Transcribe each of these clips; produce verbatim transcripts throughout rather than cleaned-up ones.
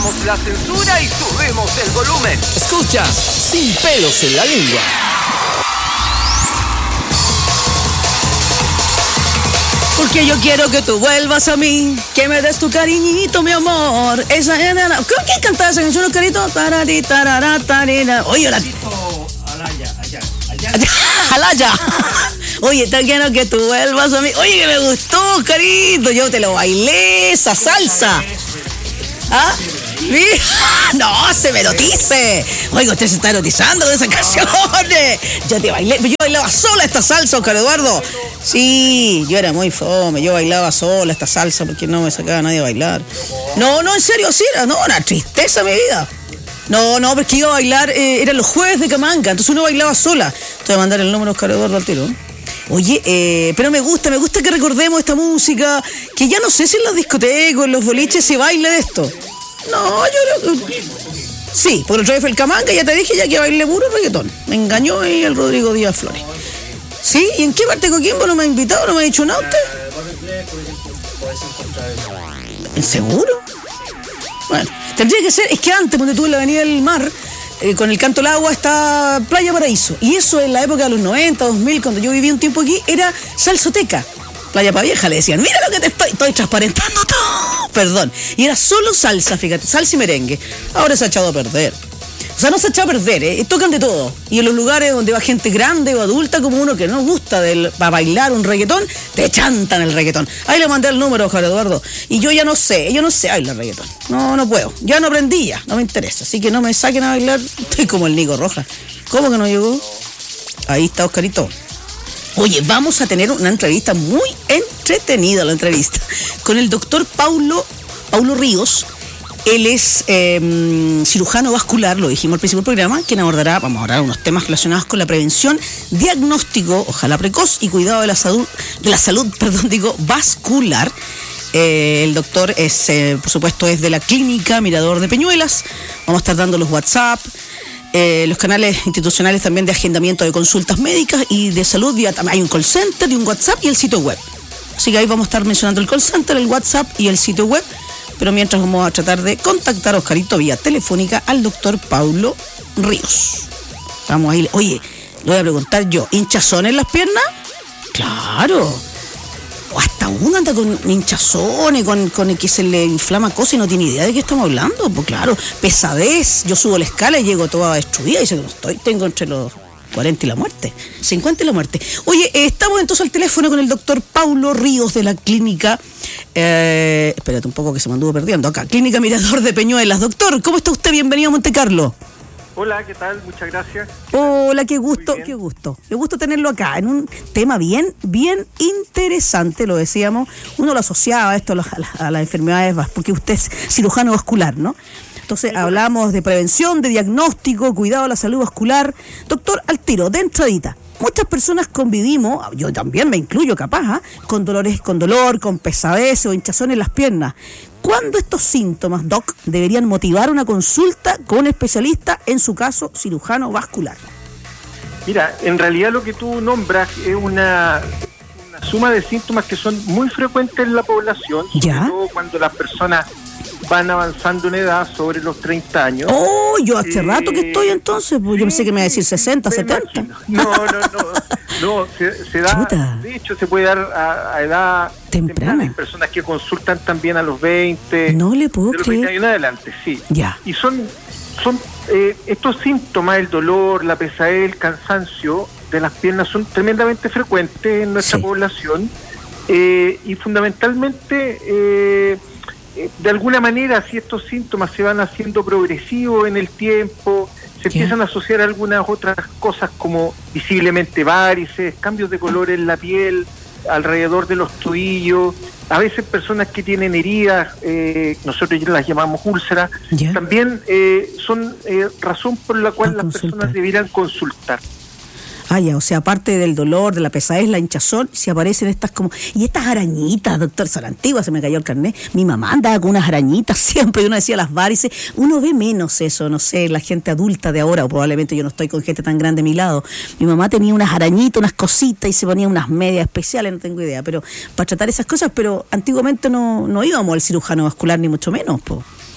Bajamos la censura y subimos el volumen. Escuchas Sin Pelos en la Lengua. Porque yo quiero que tú vuelvas a mí, que me des tu cariñito, mi amor. Esa era la... ¿Quién cantaba esa canción, Oscarito? Tarari, tarara, tarira. Oye, la... Alaya, allá, allá. Alaya. Oye, te quiero que tú vuelvas a mí. Oye, que me gustó, Oscarito. Yo te lo bailé, esa salsa. ¿Ah? No, se me erotice. Oiga, usted se está erotizando con esas canciones. Yo te bailé, yo bailaba sola esta salsa, Oscar Eduardo. Sí, yo era muy fome, yo bailaba sola esta salsa porque no me sacaba nadie a bailar. No, no, en serio, sí, era, no, una tristeza mi vida. No, no, porque iba a bailar, eh, eran los jueves de Camanca, entonces uno bailaba sola. Te voy a mandar el número a Oscar Eduardo al tiro. Oye, eh, pero me gusta, me gusta que recordemos esta música, que ya no sé si en las discotecas, en los boliches se baila de esto. No, yo creo que... Sí, por el otro día fue el Camanca, ya te dije ya que bailé puro reggaetón. Me engañó ahí el Rodrigo Díaz Flores. ¿Sí? ¿Y en qué parte de Coquimbo no me ha invitado? ¿No me ha dicho nada usted? ¿En seguro? Bueno, tendría que ser, es que antes, cuando estuve en la Avenida del Mar, eh, con el Canto al Agua, está Playa Paraíso. Y eso en la época de los noventa, dos mil, cuando yo viví un tiempo aquí, era salsoteca. Playa Pa' Vieja, le decían, mira lo que te estoy, estoy transparentando todo. Perdón. Y era solo salsa, fíjate, salsa y merengue. Ahora se ha echado a perder. O sea, no se ha echado a perder, ¿eh? Tocan de todo. Y en los lugares donde va gente grande o adulta, como uno que no gusta del, para bailar un reggaetón, te chantan el reggaetón. Ahí le mandé el número, Oscar Eduardo. Y yo ya no sé, yo no sé bailar reggaetón. No, no puedo. Ya no aprendí ya, no me interesa. Así que no me saquen a bailar. Estoy como el Nico Rojas. ¿Cómo que no llegó? Ahí está Oscarito. Oye, vamos a tener una entrevista muy entretenida, la entrevista, con el doctor Paulo, Paulo Ríos. Él es eh, cirujano vascular, lo dijimos al principio del programa, quien abordará, vamos a abordar unos temas relacionados con la prevención, diagnóstico, ojalá precoz, y cuidado de la salud, de la salud, perdón, digo, vascular. Eh, el doctor es, eh, por supuesto, es de la Clínica Mirador de Peñuelas. Vamos a estar dando los WhatsApp. Eh, los canales institucionales también de agendamiento de consultas médicas y de salud. Vía, hay un call center y un WhatsApp y el sitio web. Así que ahí vamos a estar mencionando el call center, el WhatsApp y el sitio web. Pero mientras vamos a tratar de contactar a Oscarito vía telefónica al doctor Paulo Ríos. Vamos a ir. Oye, le voy a preguntar yo, ¿hinchazón en las piernas? Claro. O hasta uno anda con hinchazones, con, con el que se le inflama cosas y no tiene idea de qué estamos hablando. Pues claro, pesadez. Yo subo la escala y llego toda destruida y dice que no estoy, tengo entre los cuarenta y la muerte, cincuenta y la muerte. Oye, eh, estamos entonces al teléfono con el doctor Paulo Ríos de la clínica, eh, espérate un poco que se me anduvo perdiendo acá, Clínica Mirador de Peñuelas. Doctor, ¿cómo está usted? Bienvenido a Monte Carlo. Hola, ¿qué tal? Muchas gracias. Hola, qué gusto, qué gusto. Qué gusto tenerlo acá en un tema bien, bien interesante, lo decíamos. Uno lo asociaba a esto, a las, a las enfermedades, porque usted es cirujano vascular, ¿no? Entonces hablamos de prevención, de diagnóstico, cuidado de la salud vascular. Doctor, al tiro, de entradita. Muchas personas convivimos, yo también me incluyo capaz, ¿eh? con dolores, con dolor, con pesadez o hinchazón en las piernas. ¿Cuándo estos síntomas, doc, deberían motivar una consulta con un especialista, en su caso, cirujano vascular? Mira, en realidad lo que tú nombras es una, una suma de síntomas que son muy frecuentes en la población, ¿ya? sobre todo cuando las personas van avanzando en edad sobre los treinta años. Oh, yo hace eh, rato que estoy entonces, pues, sí, yo pensé que me iba a decir sesenta, setenta. No, no, no, no, se, se da, Chuta. De hecho se puede dar a, a edad temprana. temprana. Hay personas que consultan también a los veinte. No le puedo de los creer. veinte años en adelante, sí. Ya. Y son, son eh, estos síntomas, el dolor, la pesadez, el cansancio de las piernas son tremendamente frecuentes en nuestra sí. población eh, y fundamentalmente... Eh, de alguna manera, si estos síntomas se van haciendo progresivos en el tiempo, se ¿Qué? empiezan a asociar a algunas otras cosas como visiblemente varices, cambios de color en la piel, alrededor de los tobillos, a veces personas que tienen heridas, eh, nosotros las llamamos úlceras, ¿Ya? también eh, son eh, razón por la cual las consulta. personas debieran consultar. Ah, ya, o sea, aparte del dolor, de la pesadez, la hinchazón, si aparecen estas como... Y estas arañitas, doctor, son antiguas, se me cayó el carnet. Mi mamá andaba con unas arañitas siempre, y uno decía las varices. Uno ve menos eso, no sé, la gente adulta de ahora, o probablemente yo no estoy con gente tan grande a mi lado. Mi mamá tenía unas arañitas, unas cositas, y se ponía unas medias especiales, no tengo idea, pero para tratar esas cosas, pero antiguamente no, no íbamos al cirujano vascular, ni mucho menos, po.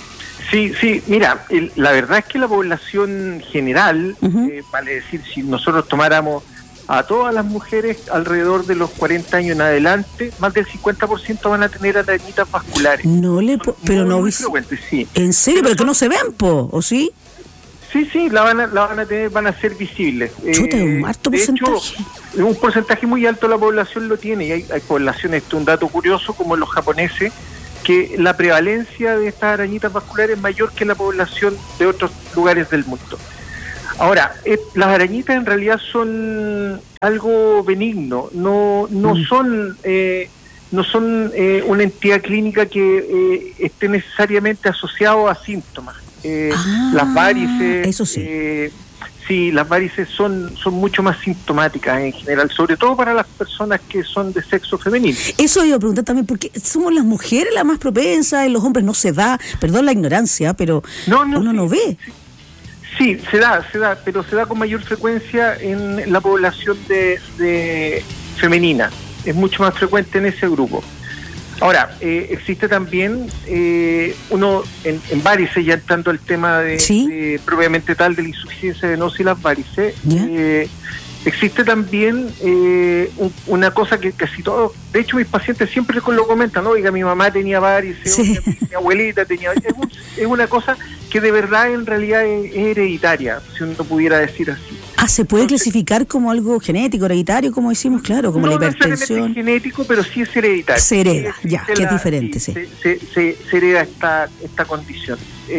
Sí, sí, mira, el, la verdad es que la población general, Uh-huh. eh, vale decir, si nosotros tomáramos a todas las mujeres alrededor de los cuarenta años en adelante, más del cincuenta por ciento van a tener arañitas vasculares. No le po- pero Muy, no muy vis- frecuentes, sí. ¿En serio? Pero Pero que no se ven, po, ¿o sí? Sí, sí, la van a, la van a tener, van a ser visibles. Chuta, es un harto de porcentaje. hecho, un porcentaje muy alto de la población lo tiene, y hay, hay poblaciones, esto es un dato curioso, como los japoneses, que la prevalencia de estas arañitas vasculares es mayor que la población de otros lugares del mundo. Ahora, eh, las arañitas en realidad son algo benigno, no, no Mm. son... Eh, no son eh, una entidad clínica que eh, esté necesariamente asociado a síntomas. Eh, Ah, las varices, eso sí. eh, sí, las varices son, son mucho más sintomáticas en general, sobre todo para las personas que son de sexo femenino. Eso iba a preguntar también, porque somos las mujeres las más propensas, en los hombres no se da, perdón la ignorancia, pero No, no, uno sí, no ve. Sí, se da, se da, pero se da con mayor frecuencia en la población de, de femenina. Es mucho más frecuente en ese grupo. Ahora, eh, existe también eh, uno en, en varices, ya entrando al tema de, ¿Sí? de propiamente tal de la insuficiencia venosa y las varices, ¿Ya? eh, existe también eh, un- una cosa que casi todos, de hecho mis pacientes siempre lo comentan, ¿no? Oiga, mi mamá tenía varices, Sí. oiga, mi, mi abuelita tenía es, un- es una cosa que de verdad en realidad es, es hereditaria, si uno pudiera decir así. Ah, ¿se puede Entonces- clasificar como algo genético, hereditario, como decimos? Claro, como no la necesariamente hipertensión. genético, pero sí es hereditario. Se hereda, Sí, ya, existe que es diferente, sí. Se, se, se- se hereda esta, esta condición.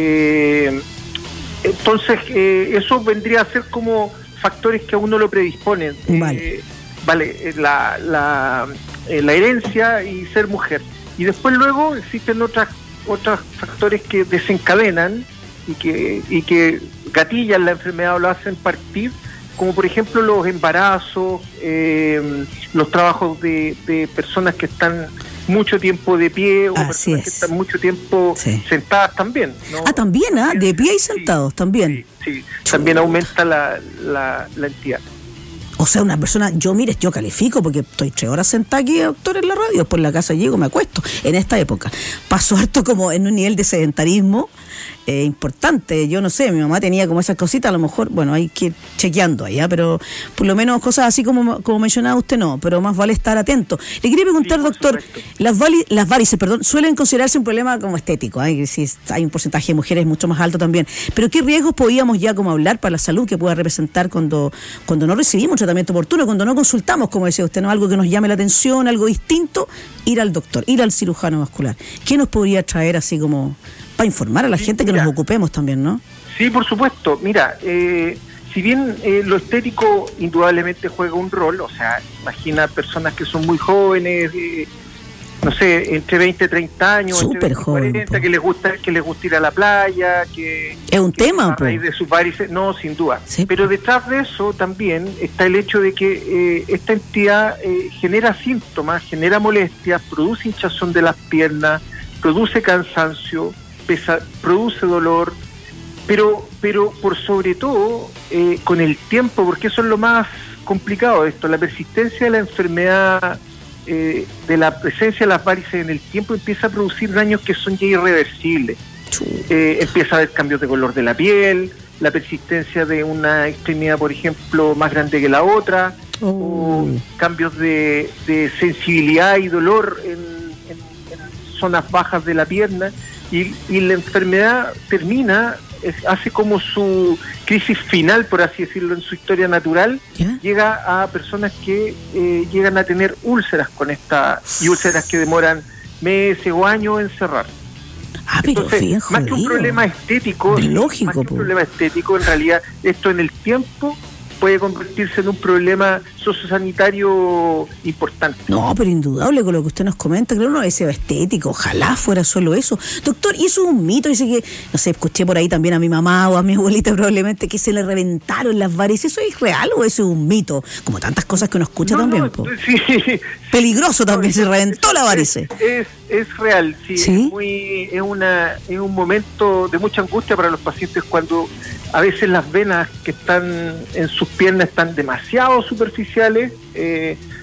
Eh, entonces, eh, eso vendría a ser como factores que a uno lo predisponen. Eh, Vale. vale, eh, la, la, eh, la herencia y ser mujer. Y después luego existen otras otros factores que desencadenan y que, y que gatillan la enfermedad o lo hacen partir, como por ejemplo los embarazos, eh, los trabajos de, de personas que están mucho tiempo de pie o Así personas que es. están mucho tiempo Sí. sentadas también, ¿no? Ah, también, ¿ah? De pie y Sí, sentados, también. Sí, sí, también aumenta la, la, la entidad. O sea, una persona, yo mire, yo califico porque estoy tres horas sentada aquí, doctor, en la radio, después en la casa llego, me acuesto. En esta época paso harto como en un nivel de sedentarismo eh, importante. Yo no sé, mi mamá tenía como esas cositas, a lo mejor, bueno, hay que ir chequeando allá, pero por lo menos cosas así como, como mencionaba usted, no, pero más vale estar atento. Le quería preguntar, Sí, por doctor, supuesto. las, vali- las varices, perdón, suelen considerarse un problema como estético, hay, sí, hay un porcentaje de mujeres mucho más alto también, pero ¿qué riesgos podíamos ya como hablar para la salud que pueda representar cuando, cuando no recibimos un tratamiento oportuno, cuando no consultamos, como decía usted, no algo que nos llame la atención, algo distinto, ir al doctor, ir al cirujano vascular? ¿Qué nos podría traer así como para informar a la Sí, gente que mira. nos ocupemos también, ¿no? Sí, por supuesto. Mira, eh, si bien eh, lo estético indudablemente juega un rol, o sea, imagina personas que son muy jóvenes, eh, no sé, entre veinte y treinta años, Súper entre veinte y joven, cuarenta, po. que les gusta que les gusta ir a la playa, que Es un que tema, a po. raíz de sus varices, no, sin duda. Sí, Pero po. detrás de eso también está el hecho de que eh, esta entidad eh, genera síntomas, genera molestias, produce hinchazón de las piernas, produce cansancio, pesa, produce dolor, pero pero por sobre todo eh, con el tiempo, porque eso es lo más complicado de esto, la persistencia de la enfermedad, eh, de la presencia de las varices en el tiempo empieza a producir daños que son ya irreversibles. Eh, empieza a haber cambios de color de la piel, la persistencia de una extremidad, por ejemplo, más grande que la otra, Oh. o cambios de, de sensibilidad y dolor en, en- en zonas bajas de la pierna, y, y la enfermedad termina, es- hace como su crisis final, por así decirlo, en su historia natural, ¿Ya? llega a personas que eh, llegan a tener úlceras con esta, y úlceras que demoran meses o años en cerrar. Ah, pero Entonces, bien más que un jodido. problema estético, Lógico, más que un po. problema estético, en realidad esto en el tiempo puede convertirse en un problema sociosanitario importante. No, pero indudable con lo que usted nos comenta, claro, no deseo estético, ojalá fuera solo eso. Doctor, y eso es un mito, dice que, no sé, escuché por ahí también a mi mamá o a mi abuelita probablemente que se le reventaron las varices. ¿Eso es real o eso es un mito? Como tantas cosas que uno escucha No, también, no, po. sí, Peligroso también, se reventó la varice. Es, es, es real, sí, ¿Sí? Es, muy, es, una, es un momento de mucha angustia para los pacientes cuando a veces las venas que están en sus piernas están demasiado superficiales, eh,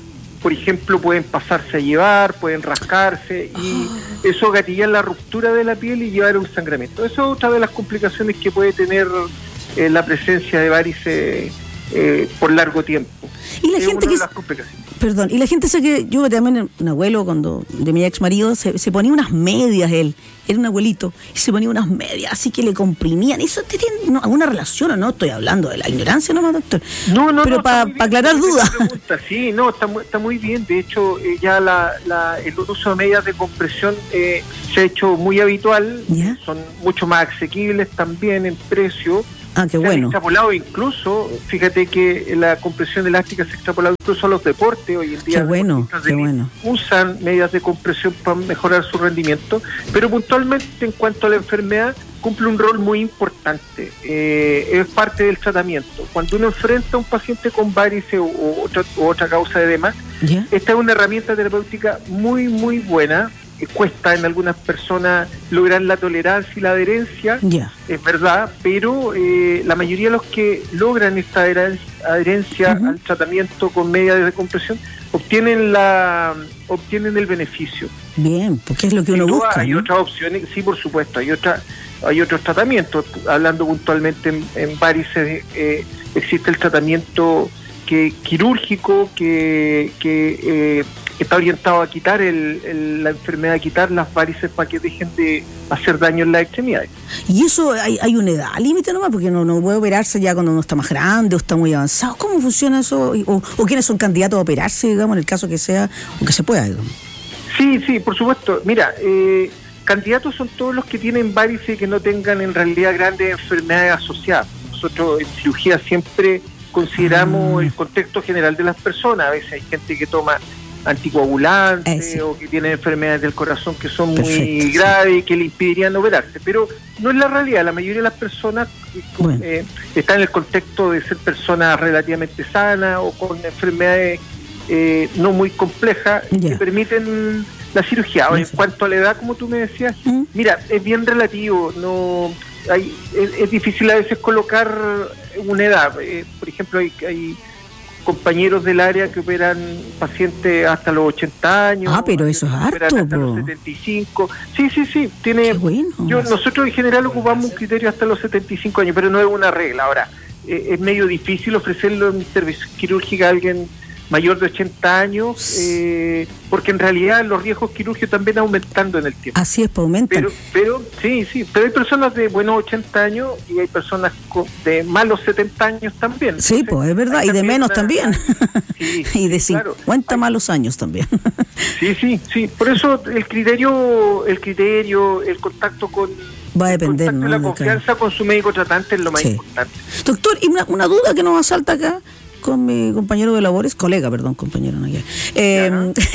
por ejemplo, pueden pasarse a llevar, pueden rascarse y oh. eso gatilla la ruptura de la piel y llevar un sangramiento. Eso es otra de las complicaciones que puede tener eh, la presencia de varices eh, por largo tiempo. Y la es gente una que de las complicaciones. Perdón, y la gente sé que yo también, un abuelo cuando de mi ex marido se, se ponía unas medias, él era un abuelito y se ponía unas medias así que le comprimían. ¿Eso tiene no, alguna relación o no? Estoy hablando de la ignorancia nomás, doctor. No, no, pero no, para pa aclarar dudas. Sí, no, está, está muy bien. De hecho, eh, ya la, la, el uso de medias de compresión eh, se ha hecho muy habitual. ¿Ya? Son mucho más asequibles también en precio. Ah, qué se bueno. han extrapolado incluso, fíjate que la compresión elástica se ha extrapolado incluso a los deportes hoy en día. Qué bueno, qué bueno. Usan medidas de compresión para mejorar su rendimiento, pero puntualmente en cuanto a la enfermedad cumple un rol muy importante, eh, es parte del tratamiento. Cuando uno enfrenta a un paciente con varices o, o, otra, o otra causa de edema, ¿yeah? Esta es una herramienta terapéutica muy, muy buena. Cuesta en algunas personas lograr la tolerancia y la adherencia, yeah. es verdad, pero eh, la mayoría de los que logran esta adherencia uh-huh. al tratamiento con medidas de compresión obtienen la obtienen el beneficio. Bien, porque es lo que uno busca. Hay ¿no? otras opciones, sí, por supuesto, hay otra, hay otros tratamientos. Hablando puntualmente en, en varices, eh, existe el tratamiento que quirúrgico que que eh, está orientado a quitar el, el, la enfermedad, a quitar las varices para que dejen de hacer daño en las extremidades. ¿Y eso hay, hay una edad límite nomás? Porque no, no puede operarse ya cuando uno está más grande o está muy avanzado. ¿Cómo funciona eso? ¿O, o quiénes son candidatos a operarse, digamos, en el caso que sea, o que se pueda, digamos? Sí, sí, por supuesto. Mira, eh, candidatos son todos los que tienen varices y que no tengan en realidad grandes enfermedades asociadas. Nosotros en cirugía siempre consideramos ah. el contexto general de las personas. A veces hay gente que toma anticoagulantes eh, o que tienen enfermedades del corazón que son Perfecto, muy graves y sí. que le impedirían operarse, pero no es la realidad. La mayoría de las personas bueno. eh, están en el contexto de ser personas relativamente sanas o con enfermedades eh, no muy complejas yeah. que permiten la cirugía. Ahora, en cuanto a la edad, como tú me decías, ¿Mm? mira, es bien relativo, no hay es, es difícil a veces colocar una edad. Eh, por ejemplo, hay, hay compañeros del área que operan pacientes hasta los ochenta años. Ah, pero eso es harto, hasta po. los setenta y cinco. Sí, sí, sí. Tiene. Qué bueno. Yo, nosotros en general ocupamos un criterio hasta los setenta y cinco años, pero no es una regla. Ahora, eh, es medio difícil ofrecerlo en intervención quirúrgica a alguien mayor de ochenta años, eh, porque en realidad los riesgos quirúrgicos también aumentando en el tiempo. Así es, pues aumentan. Pero, pero sí, sí, pero hay personas de buenos ochenta años y hay personas de malos setenta años también. Sí, Entonces, pues es verdad, y de menos una, también. Sí, y de claro. cincuenta malos años también. Sí, sí, sí. Por eso el criterio, el criterio, el contacto con va a depender, el ¿no? la confianza con su médico tratante es lo más sí. importante. Doctor, y una, una duda que nos asalta acá con mi compañero de labores, colega, perdón, compañero, no eh,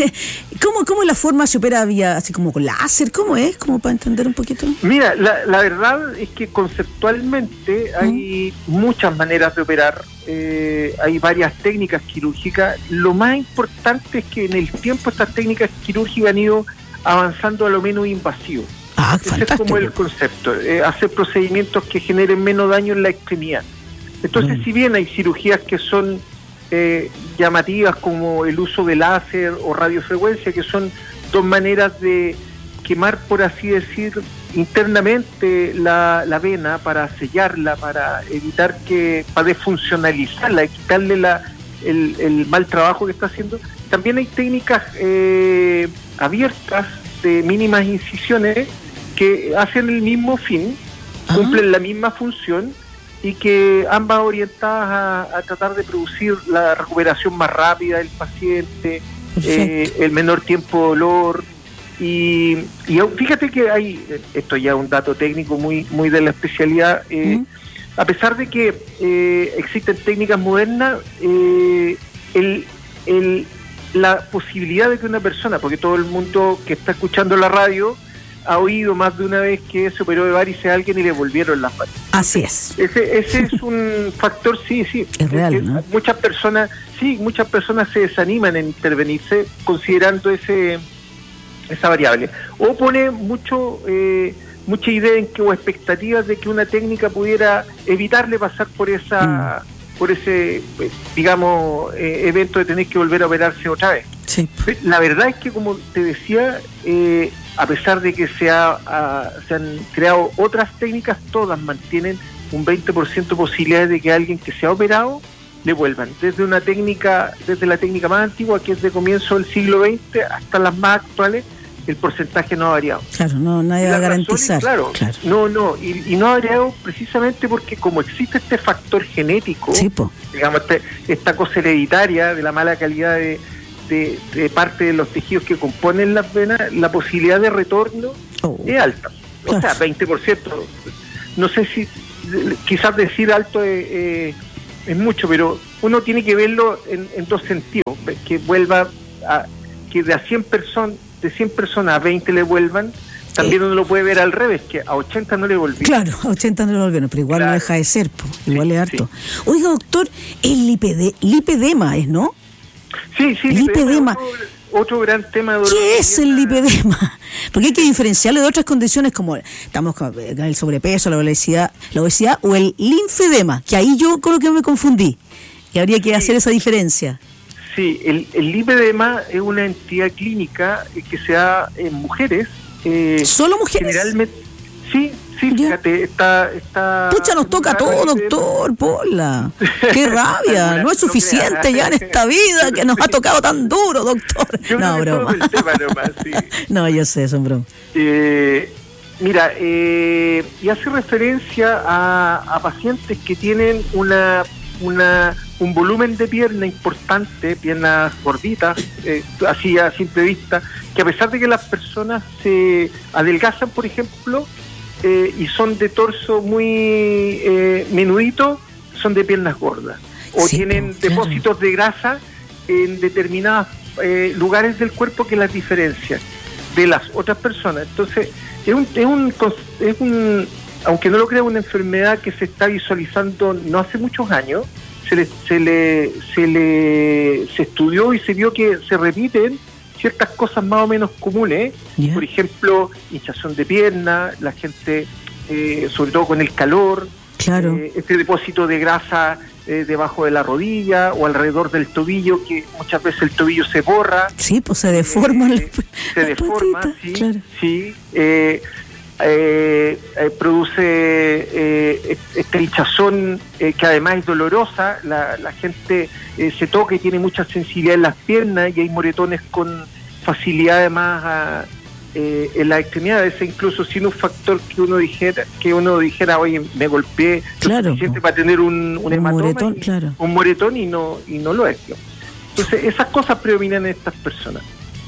¿cómo, ¿Cómo la forma se opera vía, así como con láser? ¿Cómo es? ¿Cómo para entender un poquito? Mira, la, la verdad es que conceptualmente hay ¿Mm? muchas maneras de operar, eh, hay varias técnicas quirúrgicas. Lo más importante es que en el tiempo estas técnicas quirúrgicas han ido avanzando a lo menos invasivo. Ah, Ese fantástico. es como el concepto, eh, hacer procedimientos que generen menos daño en la extremidad. Entonces, bueno. si bien hay cirugías que son eh, llamativas como el uso de láser o radiofrecuencia, que son dos maneras de quemar, por así decir, internamente la, la vena para sellarla, para evitar que, para desfuncionalizarla, quitarle la, el, el mal trabajo que está haciendo. También hay técnicas eh, abiertas de mínimas incisiones que hacen el mismo fin, ah. cumplen la misma función, y que ambas orientadas a, a tratar de producir la recuperación más rápida del paciente, eh, el menor tiempo de dolor. Y, y fíjate que hay, esto ya es un dato técnico muy muy de la especialidad, eh, ¿Mm? a pesar de que eh, existen técnicas modernas, eh, el, el, la posibilidad de que una persona, porque todo el mundo que está escuchando la radio ha oído más de una vez que se operó de varices a alguien y le volvieron las varices. Así es. Ese, ese es un factor, sí, sí. Es real, es, ¿no? Muchas personas, sí, muchas personas se desaniman en intervenirse considerando ese esa variable. O pone mucho eh, mucha idea en que o expectativas de que una técnica pudiera evitarle pasar por esa mm. por ese, digamos, eh, evento de tener que volver a operarse otra vez. Sí. La verdad es que, como te decía, eh, a pesar de que se, ha, a, se han creado otras técnicas, todas mantienen un veinte por ciento de posibilidades de que alguien que se ha operado le vuelvan. Desde una técnica, desde la técnica más antigua, que es de comienzo del siglo veinte, hasta las más actuales, el porcentaje no ha variado. Claro, no, nadie va a garantizar. Claro, claro, no, no, y, y no ha variado precisamente porque como existe este factor genético, sí, po. digamos, este, esta cosa hereditaria de la mala calidad de, de, de parte de los tejidos que componen las venas, la posibilidad de retorno oh. es alta. O claro. sea, veinte por ciento. No sé si, quizás decir alto es, eh, es mucho, pero uno tiene que verlo en, en dos sentidos, que vuelva a, que de a cien personas, de cien personas a veinte le vuelvan, también eh. uno lo puede ver al revés, que a ochenta no le volvieron. Claro, a ochenta no le volvieron, pero igual claro. no deja de ser, po, igual sí, es harto. Sí. Oiga, doctor, el lipede, lipedema es, ¿no? Sí, sí, lipedema. Otro, otro gran tema de dolor. ¿Qué es el lipedema? Porque hay que diferenciarlo de otras condiciones como estamos con el sobrepeso, la obesidad, la obesidad o el linfedema, que ahí yo creo que me confundí, y habría que sí. hacer esa diferencia. Sí, el, el lipedema es una entidad clínica que se da en mujeres. Eh, ¿Solo mujeres? Generalmente, sí, sí, ¿ya? Fíjate, está... está Pucha, nos toca todo, doctor, Pola. ¡Qué rabia! No es suficiente ya en esta vida que nos ha tocado tan duro, doctor. Yo no, broma. El tema nomás, sí. No, yo sé, son bromas. Eh, mira, eh, y hace referencia a, a pacientes que tienen una... una un volumen de pierna importante, piernas gorditas, eh, así a simple vista, que a pesar de que las personas se adelgazan, por ejemplo, eh, y son de torso muy eh, menudito, son de piernas gordas. O sí, tienen claro. depósitos de grasa en determinados eh, lugares del cuerpo que las diferencian de las otras personas. Entonces, es un, es un, es un aunque no lo crea, una enfermedad que se está visualizando no hace muchos años. Se le, se le se le se estudió y se vio que se repiten ciertas cosas más o menos comunes, yeah. por ejemplo, hinchazón de pierna, la gente, eh, sobre todo con el calor, claro. eh, este depósito de grasa eh, debajo de la rodilla o alrededor del tobillo, que muchas veces el tobillo se borra. Sí, pues se deforma. Eh, la, se la deforma, patita, sí, claro. sí. Eh, Eh, eh, produce eh, esta hinchazón eh, que además es dolorosa, la, la gente eh, se toca y tiene mucha sensibilidad en las piernas y hay moretones con facilidad además a, eh, en las extremidades, incluso sin un factor que uno dijera, que uno dijera, oye, me golpeé claro, lo suficiente para tener un, un, un hematoma, moretón, y, claro. un moretón y no, y no lo es. Entonces esas cosas predominan en estas personas.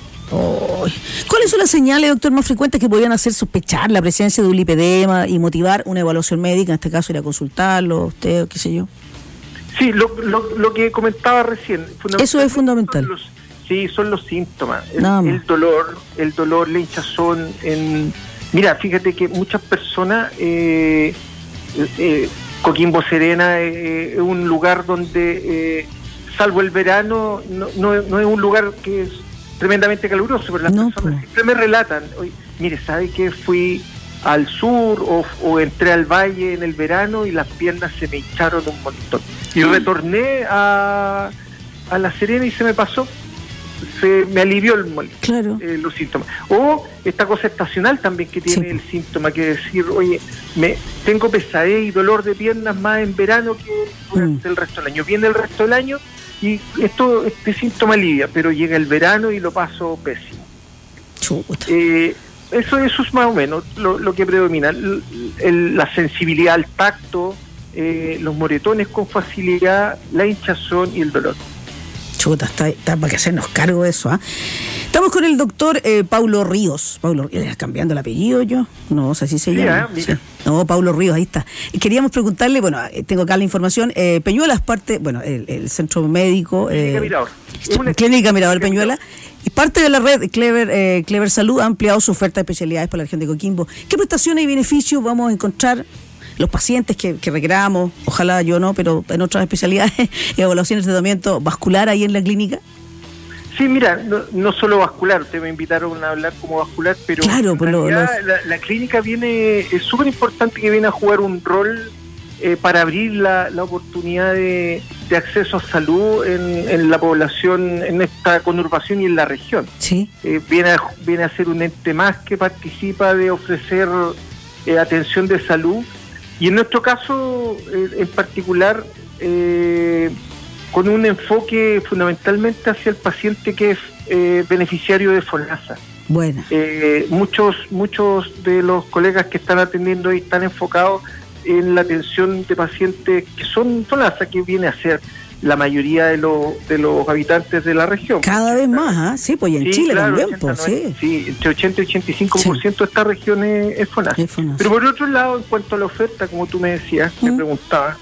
Oh. ¿Cuáles son las señales, doctor, más frecuentes que podrían hacer sospechar la presencia de un lipedema y motivar una evaluación médica, en este caso ir a consultarlo, usted, qué sé yo? Sí, lo, lo, lo que comentaba recién. Eso es fundamental. Son los, sí, son los síntomas. El, el dolor, el dolor, la hinchazón. En, mira, fíjate que muchas personas, eh, eh, Coquimbo Serena eh, es un lugar donde, eh, salvo el verano, no, no, no es un lugar que es tremendamente caluroso, pero las no, personas pues. siempre me relatan, oye, mire, ¿sabe que fui al sur o, o entré al valle en el verano y las piernas se me hincharon un montón? Y retorné a, a La Serena y se me pasó, se me alivió el mol, claro. eh, los síntomas. O esta cosa estacional también que tiene sí. el síntoma, que decir, oye, me tengo pesadez y dolor de piernas más en verano que durante mm. el resto del año. Viene el resto del año y esto, este síntoma alivia, pero llega el verano y lo paso pésimo. Eh, eso, eso es más o menos lo, lo que predomina. El, el, la sensibilidad al tacto, eh, los moretones con facilidad, la hinchazón y el dolor. Chuta, está, está para que hacernos cargo de eso. ¿eh? Estamos con el doctor eh, Paulo Ríos. Paulo Ríos, cambiando el apellido yo. No, o sea, así se sí, llama. ¿eh? Sí. No, Paulo Ríos, ahí está. Queríamos preguntarle, bueno, tengo acá la información. Eh, Peñuela es parte, bueno, el, el centro médico. Clínica eh, Mirador. Una Clínica Mirador Peñuela. Y parte de la red Clever, eh, Clever Salud ha ampliado su oferta de especialidades para la región de Coquimbo. ¿Qué prestaciones y beneficios vamos a encontrar los pacientes que, que requeramos? Ojalá yo no, pero en otras especialidades, evaluaciones de tratamiento vascular ahí en la clínica. Sí, mira, no, no solo vascular, te me invitaron a hablar como vascular, pero claro, en pues realidad lo, lo... La, la clínica viene, es súper importante que viene a jugar un rol eh, para abrir la, la oportunidad de, de acceso a salud en, en la población, en esta conurbación y en la región. Sí. Eh, viene, a, viene a ser un ente más que participa de ofrecer eh, atención de salud, y en nuestro caso eh, en particular eh, con un enfoque fundamentalmente hacia el paciente que es eh, beneficiario de FONASA. Buena. Eh, muchos muchos de los colegas que están atendiendo hoy están enfocados en la atención de pacientes que son FONASA, que viene a ser la mayoría de los de los habitantes de la región. Cada vez más, ¿ah? ¿eh? Sí, pues y en sí, Chile claro, también, ochenta, pues, noventa, sí. sí, entre ochenta y ochenta y cinco por ciento sí. de esta región es, es FONASA. Es FONASA. Pero por otro lado, en cuanto a la oferta, como tú me decías, ¿Mm? me preguntabas,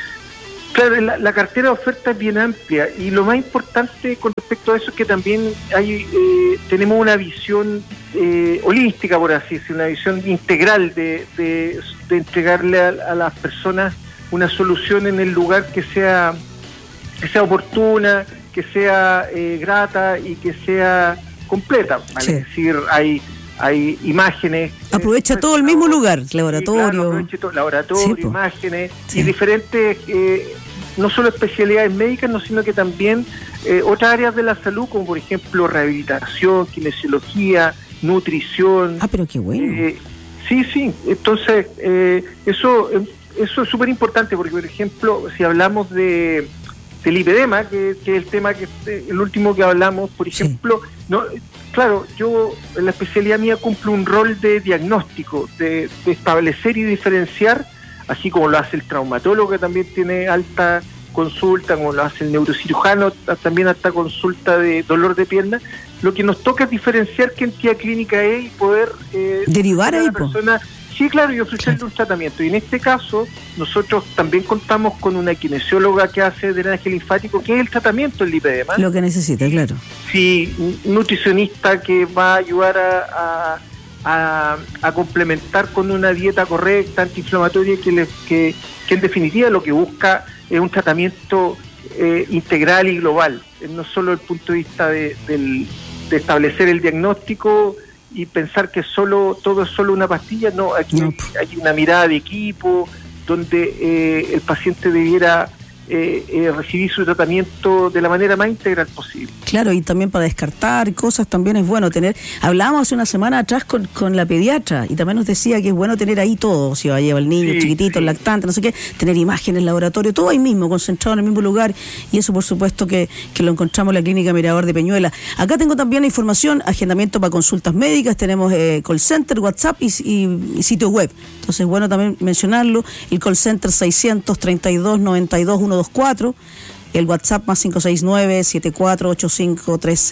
claro, la, la cartera de oferta es bien amplia, y lo más importante con respecto a eso es que también hay eh, tenemos una visión eh, holística, por así decirlo, una visión integral de, de, de entregarle a, a las personas una solución en el lugar que sea que sea oportuna, que sea eh, grata y que sea completa. Vale, sí. Es decir, hay hay imágenes. Aprovecha eh, todo el mismo lugar, laboratorio. Sí, claro, aprovecha todo, laboratorio, sí, imágenes sí. y diferentes, eh, no solo especialidades médicas, no, sino que también eh, otras áreas de la salud, como por ejemplo rehabilitación, kinesiología, nutrición. Ah, pero qué bueno. Eh, sí, sí. Entonces, eh, eso, eso es súper importante, porque por ejemplo, si hablamos de del lipedema, que, que es el tema que el último que hablamos, por ejemplo, sí. no, claro, yo en la especialidad mía cumplo un rol de diagnóstico, de, de establecer y diferenciar, así como lo hace el traumatólogo, que también tiene alta consulta, como lo hace el neurocirujano, también alta consulta de dolor de pierna. Lo que nos toca es diferenciar qué entidad clínica es y poder eh, derivar ahí, a la persona. Sí, claro, y ofrecerle claro. un tratamiento. Y en este caso, nosotros también contamos con una kinesióloga que hace drenaje linfático, que es el tratamiento del lipedema. Lo que necesita, claro. Sí, un nutricionista que va a ayudar a, a, a, a complementar con una dieta correcta, antiinflamatoria, que, le, que, que en definitiva lo que busca es un tratamiento eh, integral y global, no solo desde el punto de vista de, del, de establecer el diagnóstico y pensar que solo todo es solo una pastilla. No, aquí no. Hay, hay una mirada de equipo donde eh, el paciente debiera eh, eh, recibir su tratamiento de la manera más integral posible. Claro, y también para descartar cosas también es bueno tener. Hablábamos hace una semana atrás con, con la pediatra y también nos decía que es bueno tener ahí todo, si va a llevar el niño, sí, chiquitito, sí. el lactante, no sé qué, tener imágenes, laboratorio, todo ahí mismo, concentrado en el mismo lugar, y eso por supuesto que, que lo encontramos en la Clínica Mirador de Peñuela. Acá tengo también la información, agendamiento para consultas médicas, tenemos eh, call center, WhatsApp y, y, y sitio web. Entonces, bueno, también mencionarlo, el call center seiscientos treinta y dos noventa y dos ciento veinticuatro, el WhatsApp más cinco seis nueve siete cuatro ocho cinco tres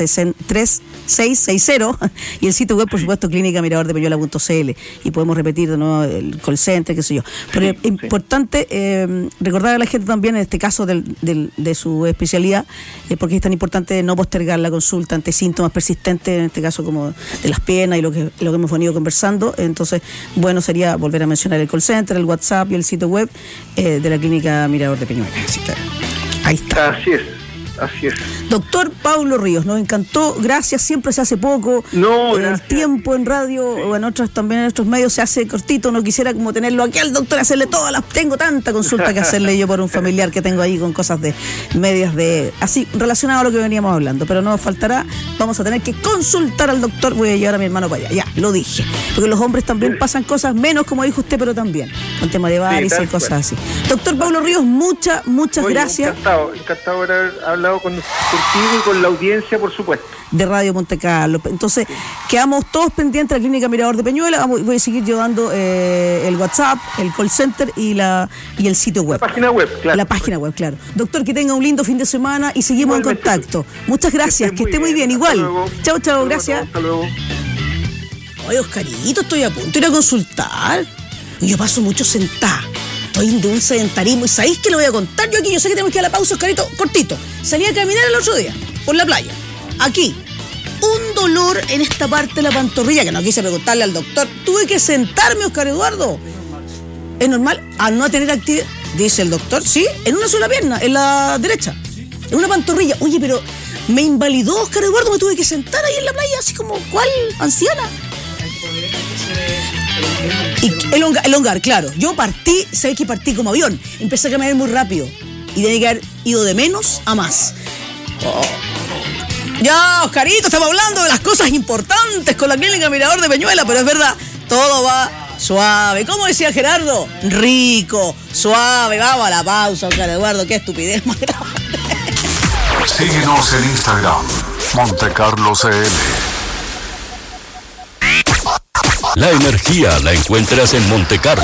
seis seis cero y el sitio web, por supuesto, clínica mirador de peñuela punto c l, y podemos repetir de nuevo el call center, qué sé yo. Pero sí, es sí. importante eh, recordar a la gente también en este caso del, del, de su especialidad, eh, porque es tan importante no postergar la consulta ante síntomas persistentes, en este caso como de las piernas y lo que, lo que hemos venido conversando. Entonces, bueno, sería volver a mencionar el call center, el WhatsApp y el sitio web eh, de la Clínica Mirador de Peñuela. Así que ahí está. Así es, así es. Doctor Paulo Ríos, nos encantó, gracias, siempre se hace poco. No, eh, el tiempo en radio sí. o en otros también en otros medios se hace cortito, no quisiera como tenerlo aquí al doctor, hacerle todas las, tengo tanta consulta que hacerle yo por un familiar que tengo ahí con cosas de medias de, así, relacionado a lo que veníamos hablando, pero no nos faltará, vamos a tener que consultar al doctor, voy a llevar a mi hermano para allá, ya, lo dije, porque los hombres también pasan cosas, menos como dijo usted, pero también, con tema de varices sí, y cosas bueno. así. Doctor Paulo Ríos, muchas, muchas Oye, gracias. Encantado, encantado de haber hablado con contigo y con la audiencia, por supuesto. De Radio Monte Carlo. Entonces, quedamos todos pendientes de la Clínica Mirador de Peñuela. Voy a seguir llevando eh, el WhatsApp, el call center y la y el sitio web. La página web, claro. La página web, claro. Doctor, que tenga un lindo fin de semana y seguimos Igualmente. en contacto. Muchas gracias, que esté muy bien, bien. igual. Chao, chao, gracias. Hasta luego. Oye, Oscarito, estoy a punto de ir a consultar. Yo paso mucho sentada. Estoy de un sedentarismo. ¿Y sabéis que le voy a contar yo aquí? Yo sé que tenemos que ir a la pausa, Oscarito, cortito. Salí a caminar el otro día, por la playa. Aquí, un dolor en esta parte de la pantorrilla, que no quise preguntarle al doctor. Tuve que sentarme, Oscar Eduardo. ¿Es normal? Al no tener actividad, dice el doctor, sí, en una sola pierna, en la derecha, en una pantorrilla. Oye, pero me invalidó, Oscar Eduardo, me tuve que sentar ahí en la playa, así como, ¿cuál? ¿Anciana? Y elongar, elongar, claro. Yo partí, ¿sabes que partí como avión? Empecé a caminar muy rápido. Y tenía que haber ido de menos a más. Oh. Ya, Oscarito, estamos hablando de las cosas importantes con la Clínica Mirador de Peñuela, pero es verdad, todo va suave. ¿Cómo decía Gerardo? Rico, suave. Vamos a la pausa, Oscar Eduardo, qué estupidez más grande. Síguenos en Instagram, Montecarlo C L. La energía la encuentras en Montecarlo.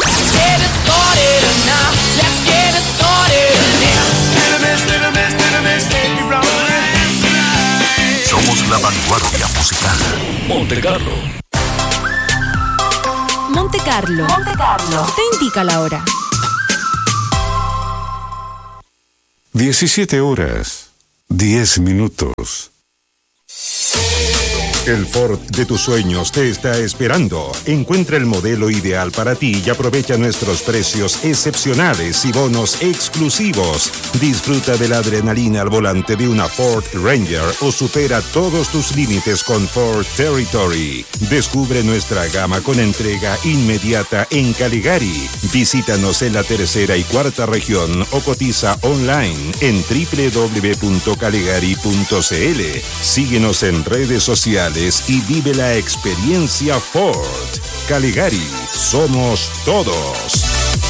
Somos la vanguardia musical. Montecarlo. Montecarlo. Montecarlo. Te indica la hora. diecisiete horas, diez minutos. El Ford de tus sueños te está esperando. Encuentra el modelo ideal para ti y aprovecha nuestros precios excepcionales y bonos exclusivos. Disfruta de la adrenalina al volante de una Ford Ranger o supera todos tus límites con Ford Territory. Descubre nuestra gama con entrega inmediata en Caligari. Visítanos en la tercera y cuarta región o cotiza online en doble u doble u doble u punto caligari punto c l. Síguenos en redes sociales y vive la experiencia Ford. Caligari, somos todos.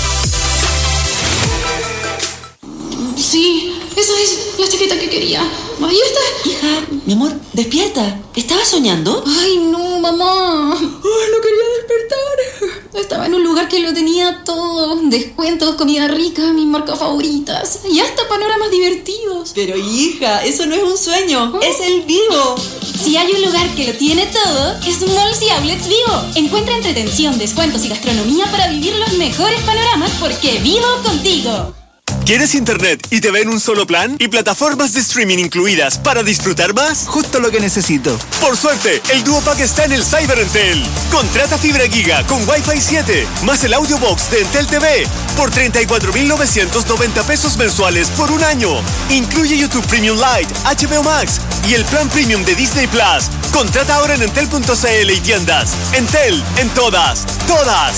Sí, esa es la chaqueta que quería. Ahí está. Hija, mi amor, despierta. ¿Estabas soñando? Ay, no, mamá. Ay, no quería despertar. Estaba en un lugar que lo tenía todo. Descuentos, comida rica, mis marcas favoritas. Y hasta panoramas divertidos. Pero hija, eso no es un sueño. ¿Oh? Es el Vivo. Si hay un lugar que lo tiene todo, es Malls y Outlets Vivo. Encuentra entretención, descuentos y gastronomía para vivir los mejores panoramas porque vivo contigo. ¿Quieres internet y T V en un solo plan? ¿Y plataformas de streaming incluidas para disfrutar más? Justo lo que necesito. Por suerte, el Duo Pack está en el Cyber Entel. Contrata fibra giga con Wi-Fi siete, más el Audio Box de Entel T V por treinta y cuatro mil novecientos noventa pesos mensuales por un año. Incluye YouTube Premium Lite, H B O Max y el plan Premium de Disney Plus. Contrata ahora en entel punto c l y tiendas. Entel, en todas, todas.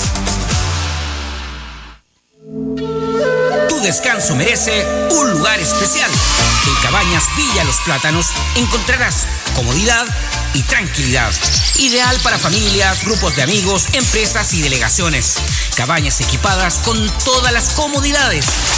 Descanso merece un lugar especial. En Cabañas Villa Los Plátanos encontrarás comodidad y tranquilidad. Ideal para familias, grupos de amigos, empresas y delegaciones. Cabañas equipadas con todas las comodidades.